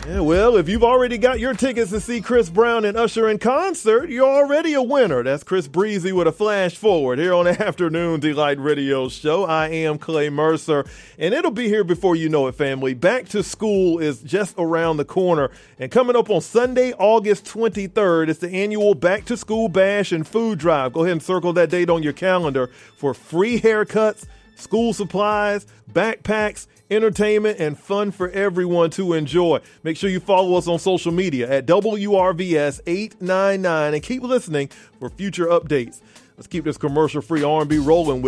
Yeah, well, if you've already got your tickets to see Chris Brown and Usher in concert, you're already a winner. That's Chris Breezy with a flash forward here on the Afternoon Delight Radio Show. I am Clay Mercer, and it'll be here before you know it, family. Back to school is just around the corner, and coming up on Sunday, August 23rd, it's the annual Back to School Bash and Food Drive. Go ahead and circle that date on your calendar for free haircuts, school supplies, backpacks, entertainment, and fun for everyone to enjoy. Make sure you follow us on social media at WRVS899 and keep listening for future updates. Let's keep this commercial-free R&B rolling with